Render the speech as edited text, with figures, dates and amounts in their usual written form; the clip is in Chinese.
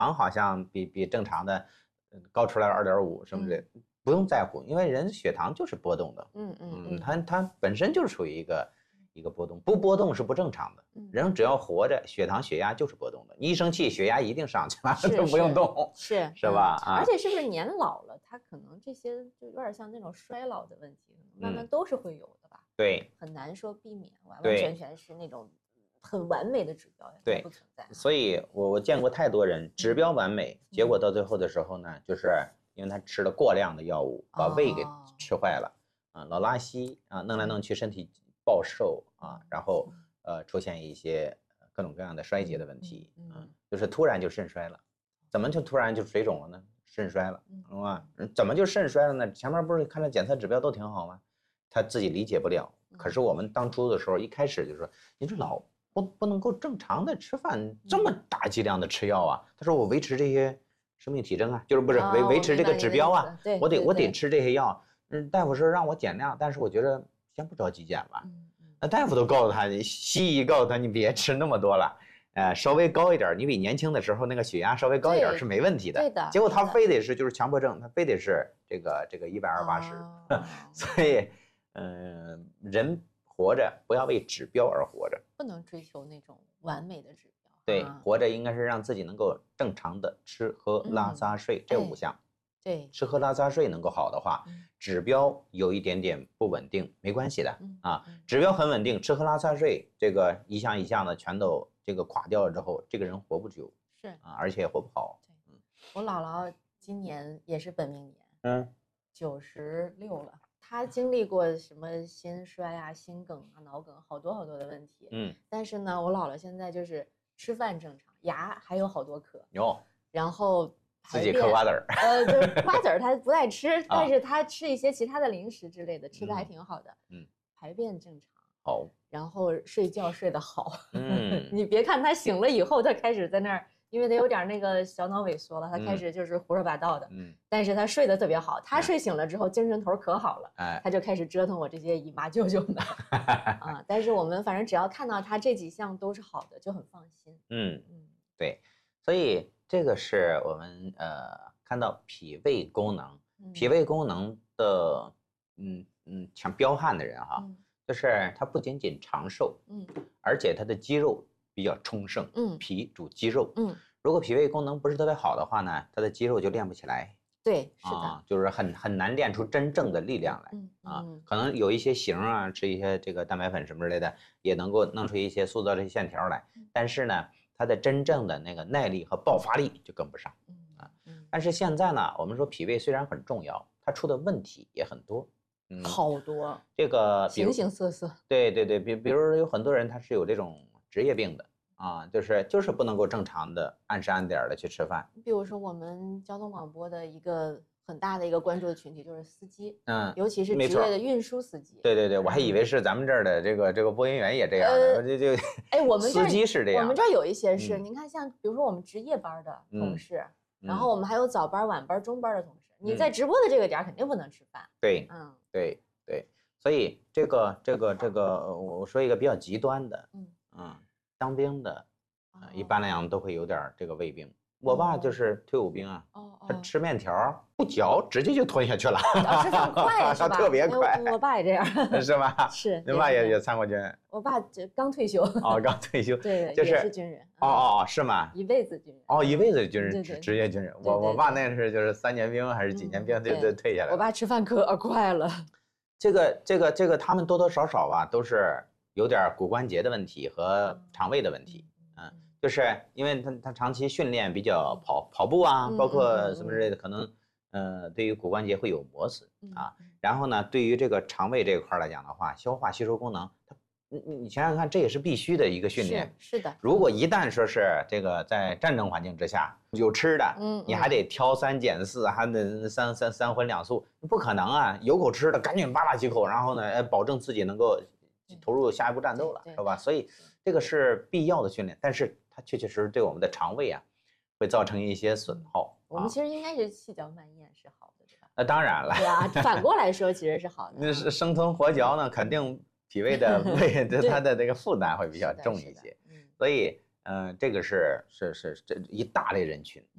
糖好像比正常的高出来了2.5什么的，不用在乎，因为人血糖就是波动的，它本身就是属于一个波动，不波动是不正常的。人只要活着，血糖、血压就是波动的。你一生气，血压一定上去了，就不用动，是吧？ 而且是不是年老了，它可能这些就有点像那种衰老的问题，慢慢都是会有的吧？ 对， 很难说避免，完完全全是那种很完美的指标， 对， 不存在。 所以我见过太多人指标完美，结果到最后的时候呢，就是因为他吃了过量的药物，把胃给吃坏了老拉稀弄来弄去，身体暴瘦然后出现一些各种各样的衰竭的问题就是突然就肾衰了，怎么就突然就水肿了呢？肾衰了，怎么就肾衰了呢？前面不是看着检测指标都挺好吗？他自己理解不了。可是我们当初的时候，一开始就说，你这老不能够正常的吃饭，这么大剂量的吃药啊。他说我维持这些生命体征就是不是维持这个指标啊，我得吃这些药。大夫说让我减量，但是我觉得先不着急减吧。那大夫都告诉他，西医告诉他你别吃那么多了，稍微高一点，你比年轻的时候那个血压稍微高一点是没问题的。结果他非得是就是强迫症，他非得是这个120/80，所以人活着不要为指标而活着， 不能追求那种完美的指标。 对，活着应该是让自己能够正常的吃喝拉撒睡这5项。 对， 吃喝拉撒睡能够好的话，指标有一点点不稳定没关系的指标很稳定，吃喝拉撒睡这个一项一项的全都这个垮掉了之后，这个人活不久，而且活不好。 我姥姥今年也是本命年，96了。她经历过什么心衰心梗脑梗好多的问题，但是呢，我姥姥现在就是吃饭正常，牙还有好多颗然后自己嗑瓜子儿， 对，瓜子儿她不爱吃，但是她吃一些其他的零食之类的，吃的还挺好的，排便正常， 好， 然后睡觉睡得好，你别看她醒了以后，她开始在那儿。因为他有点那个小脑萎缩了，他开始就是胡说八道的，但是他睡得特别好，他睡醒了之后精神头可好了，他就开始折腾我这些姨妈舅舅们但是我们反正只要看到他这几项都是好的，就很放心。 对，所以这个是我们看到脾胃功能，脾胃功能的像彪悍的人就是他不仅仅长寿，而且他的肌肉比较充盛，脾主肌肉，如果脾胃功能不是特别好的话呢，他的肌肉就练不起来， 对，是的， 就是很难练出真正的力量来，可能有一些形吃一些这个蛋白粉什么之类的，也能够弄出一些塑造这些线条来，但是呢，他的真正的那个耐力和爆发力就跟不上，但是现在呢，我们说脾胃虽然很重要，它出的问题也很多。 好多， 这个形形色色， 对，比如有很多人他是有这种职业病的就是不能够正常的按时按点的去吃饭。 比如说我们交通广播的一个很大的一个关注的群体就是司机，尤其是职业的运输司机。 对，我还以为是咱们这儿的这个播音员也这样的， 我们司机是这样， 我们这儿有一些是，您看像比如说我们值夜班的同事，然后我们还有早班、晚班、中班的同事，你在直播的这个点肯定不能吃饭。 对，对，所以这个我说一个比较极端的，当兵的，一般来讲都会有点这个胃病。我爸就是退伍兵他吃面条不嚼，直接就吞下去了， 吃饭快是吧？ 特别快。 我爸也这样， 是吧？ 是， 您爸也参过军？ 我爸刚退休。 刚退休。 对， 就是也是军人。 是吗？ 一辈子军人。 一辈子军人，职业军人。我爸那是就是3年兵还是几年兵就退下来了。 我爸吃饭可快了。 这个他们多多少少都是有点骨关节的问题和肠胃的问题，就是因为他长期训练比较跑步包括什么之类的，可能对于骨关节会有磨损然后呢，对于这个肠胃这块来讲的话，消化吸收功能，你想想看，这也是必须的一个训练。 是的。 如果一旦说是这个在战争环境之下有吃的，你还得挑3拣4，还得三荤2素，不可能有口吃的赶紧扒拉几口，然后呢，保证自己能够投入下一步战斗了，是吧？所以这个是必要的训练，但是它确实对我们的肠胃会造成一些损耗。 我们其实应该是细嚼慢咽是好的，对吧？ 那当然了。 对啊，反过来说其实是好的。 那是生吞活嚼呢，肯定脾胃的它的这个负担会比较重一些，所以这个是这一大类人群